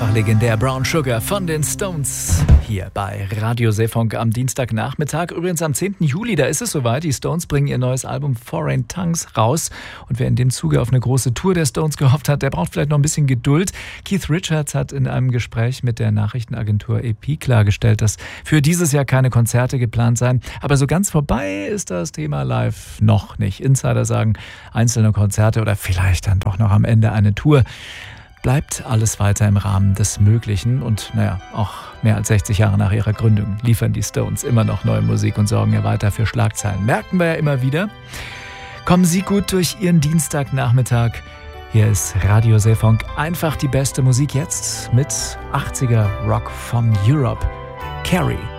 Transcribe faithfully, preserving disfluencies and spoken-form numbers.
Einfach legendär. Brown Sugar von den Stones. Hier bei Radio Seefunk am Dienstagnachmittag. Übrigens am zehnten Juli, da ist es soweit. Die Stones bringen ihr neues Album Foreign Tongues raus. Und wer in dem Zuge auf eine große Tour der Stones gehofft hat, der braucht vielleicht noch ein bisschen Geduld. Keith Richards hat in einem Gespräch mit der Nachrichtenagentur A P klargestellt, dass für dieses Jahr keine Konzerte geplant seien. Aber so ganz vorbei ist das Thema live noch nicht. Insider sagen, einzelne Konzerte oder vielleicht dann doch noch am Ende eine Tour. Bleibt alles weiter im Rahmen des Möglichen und naja, auch mehr als sechzig Jahre nach ihrer Gründung liefern die Stones immer noch neue Musik und sorgen ja weiter für Schlagzeilen. Merken wir ja immer wieder. Kommen Sie gut durch Ihren Dienstagnachmittag. Hier ist Radio Seefunk, einfach die beste Musik jetzt mit achtziger Rock von Europe. Carrie.